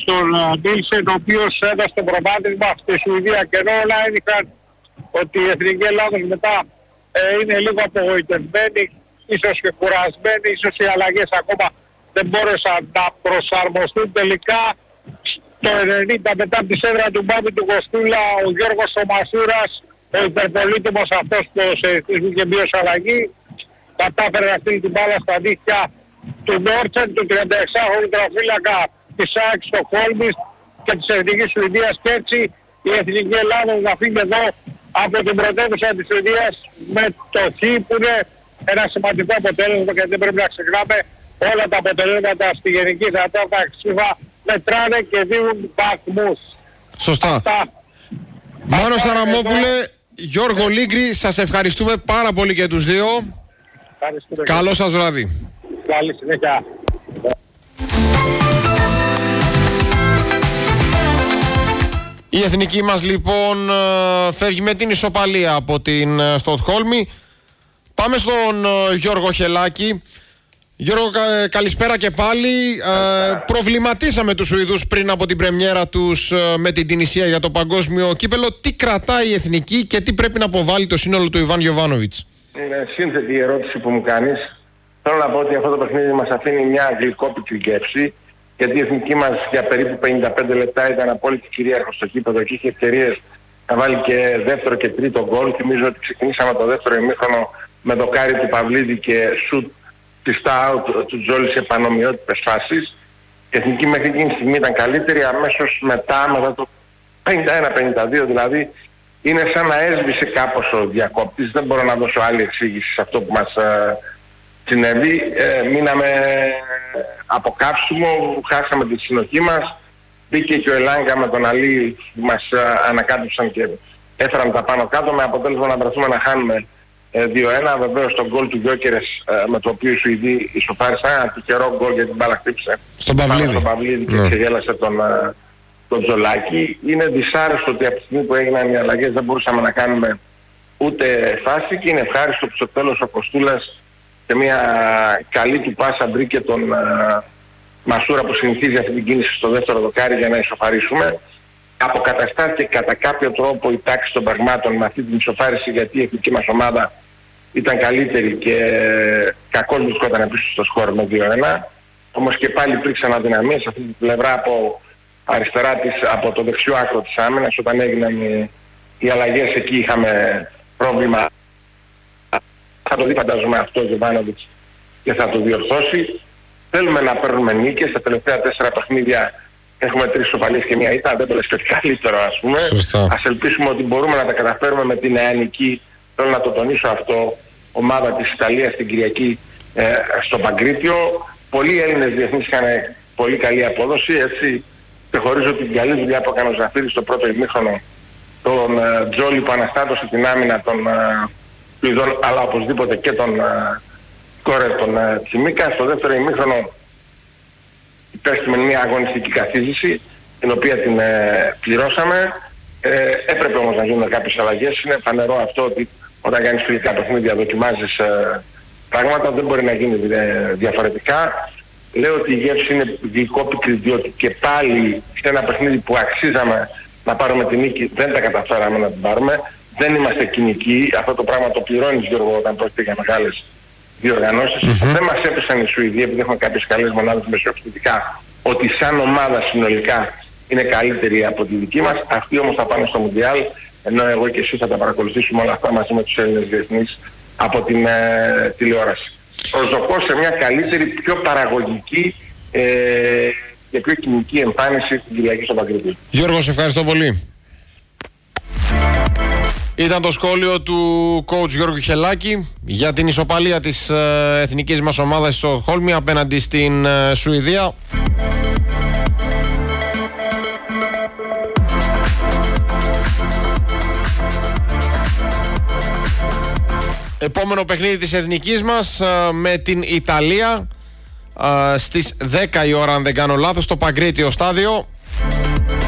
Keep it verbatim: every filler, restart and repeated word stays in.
στον Νίλσεν, ο οποίος έδωσε το προβάδισμα στη Σουηδία, και ενώ όλα έδειχναν ότι η Εθνική Ελλάδος μετά ε, είναι λίγο απογοητευμένη, ίσως και κουρασμένη, ίσως οι αλλαγές ακόμα δεν μπόρεσαν να προσαρμοστούν. Τελικά το ενενήντα, μετά από τη σέντρα του Μπάμπη του Κοστούλα, ο Γιώργος ο Μασούρας, ο υπερπολίτημος αυτός που σε και μπιος αλλαγή, κατάφερε να στείλει την μπάλα στα δίχτυα του Νόρτσεν, του τριανταεξάχρονου τραφύλακα της ΑΕΚ Στοκχόλμης και της Εθνικής Σουηδίας, και έτσι η Εθνική Ελλάδος να φύγει εδώ από την πρωτεύουσα της Σουηδίας με το Χ, που είναι ένα σημαντικό αποτέλεσμα, γιατί δεν πρέπει να ξεχνάμε όλα τα αποτελέσματα στη γενική δυνατότητα εξήφα μετράνε και δίνουν βαθμούς. Σωστά. Αυτά. Μάνος Ταραμόπουλε, Γιώργο Λίγκρη, σας ευχαριστούμε πάρα πολύ και τους δύο. Καλό σας βράδυ. Καλή συνέχεια. Η εθνική μας λοιπόν φεύγει με την ισοπαλία από την Στοκχόλμη. Πάμε στον Γιώργο Χελάκη. Γιώργο, καλησπέρα και πάλι. Ε, προβληματίσαμε τους Σουηδούς πριν από την πρεμιέρα τους με την Τινησία για το παγκόσμιο κύπελο. Τι κρατάει η εθνική και τι πρέπει να αποβάλει το σύνολο του Ιβάν Γιοβάνοβιτς? Είναι σύνθετη η ερώτηση που μου κάνεις. Θέλω να πω ότι αυτό το παιχνίδι μας αφήνει μια γλυκόπικρη γεύση, γιατί η εθνική μας για περίπου πενήντα πέντε λεπτά ήταν απόλυτη κυρίαρχο στο κήπεδο και είχε ευκαιρίες να βάλει και δεύτερο και τρίτο γκολ. Θυμίζω ότι ξεκινήσαμε το δεύτερο ημίχρονο με δοκάρι του Παυλίδη και σουτ πιστά out του Τζόλη σε πανομοιότυπες φάσεις. Η εθνική μέχρι εκείνη τη στιγμή ήταν καλύτερη, αμέσως μετά, μετά το πενήντα ένα πενήντα δύο δηλαδή, είναι σαν να έσβησε κάπως ο διακόπτης. Δεν μπορώ να δώσω άλλη εξήγηση σε αυτό που μας ε, συνέβη. Ε, μείναμε από κάψιμο, χάσαμε τη συνοχή μας. Μπήκε και ο Ελάγκα με τον Αλή που μας ε, ανακάτεψαν και έφεραν τα πάνω κάτω, με αποτέλεσμα να βρεθούμε να χάνουμε ε, δύο ένα. Βεβαίως το γκολ του Γιόκερες ε, με το οποίο οι Σουηδοί ισοφάρισαν, ένα τυχερό γκολ γιατί την μπάλα χτύπησε στον Παυλίδη, στον Παυλίδη και ξεγέλασε τον, ε, τον Τζολάκη. Είναι δυσάρεστο ότι από τη στιγμή που έγιναν οι αλλαγές δεν μπορούσαμε να κάνουμε ούτε φάση, και είναι ευχάριστο που στο τέλος ο Κοστούλας σε μια καλή του πάσα βρήκε τον uh, Μασούρα που συνηθίζει αυτή την κίνηση στο δεύτερο δοκάρι για να ισοφαρίσουμε. Αποκαταστάθηκε κατά κάποιο τρόπο η τάξη των πραγμάτων με αυτή την ισοφάριση, γιατί η εθνική μας ομάδα ήταν καλύτερη και κακώς βρισκόταν πίσω στο σκορ με δύο ένα. Όμως και πάλι υπήρξαν αδυναμίες σε αυτή την πλευρά από αριστερά της, από το δεξιό άκρο της άμυνας. Όταν έγιναν οι, οι αλλαγές εκεί είχαμε πρόβλημα. Θα το δει φαντάζομαι αυτό ο Γιοβάνοβιτς και θα το διορθώσει. Θέλουμε να παίρνουμε νίκες. Στα τελευταία τέσσερα παιχνίδια έχουμε τρεις ισοπαλίες και μια ήττα. Δεν το λες και καλύτερο, ας πούμε. Σωστά. Ας ελπίσουμε ότι μπορούμε να τα καταφέρουμε με την νεανική, θέλω να το τονίσω αυτό, ομάδα της Ιταλίας την Κυριακή ε, στο Παγκρίτιο. Πολλοί Έλληνες διεθνείς είχαν πολύ καλή απόδοση. Έτσι ξεχωρίζω την καλή δουλειά που έκανε ο Ζαφύρης στο πρώτο ημίχρονο, τον ε, Τζόλι που αναστάτωσε την άμυνα των ε, Σουηδών, αλλά οπωσδήποτε και τον ε, Κόρε τον ε, Τσιμίκα. Στο δεύτερο ημίχρονο υπέστημε μια αγωνιστική καθίζηση, την οποία την ε, πληρώσαμε. Ε, έπρεπε όμως να γίνουν κάποιες αλλαγές. Είναι φανερό αυτό ότι όταν κάνεις φιλικά παιχνίδια δοκιμάζεις ε, πράγματα, δεν μπορεί να γίνει ε, διαφορετικά. Λέω ότι η γεύση είναι γλυκόπικρη, διότι και πάλι σε ένα παιχνίδι που αξίζαμε να πάρουμε την νίκη δεν τα καταφέραμε να την πάρουμε. Δεν είμαστε κοινικοί. Αυτό το πράγμα το πληρώνεις, Γιώργο, όταν πρόκειται για μεγάλες διοργανώσεις. Mm-hmm. Δεν μας έπεσαν οι Σουηδοί, επειδή έχουμε κάποιες καλές μονάδες μεσοεπιθετικά, ότι σαν ομάδα συνολικά είναι καλύτερη από τη δική μας. Αυτοί όμως θα πάνε στο Μουντιάλ, ενώ εγώ και εσύ θα τα παρακολουθήσουμε όλα αυτά μαζί με τους Έλληνες διεθνείς από την ε, τηλεόραση. Προσδοκώ σε μια καλύτερη, πιο παραγωγική ε, και πιο κοινική εμφάνιση στην Κυριακή στο Παγκρίτιο. Γιώργο, σε ευχαριστώ πολύ. Ήταν το σχόλιο του coach Γιώργου Χελάκη για την ισοπαλία της ε, εθνικής μας ομάδας στο Στοκχόλμη απέναντι στην ε, Σουηδία. Επόμενο παιχνίδι της εθνικής μας ε, με την Ιταλία ε, στις δέκα η ώρα, αν δεν κάνω λάθος, στο Παγκρίτιο στάδιο.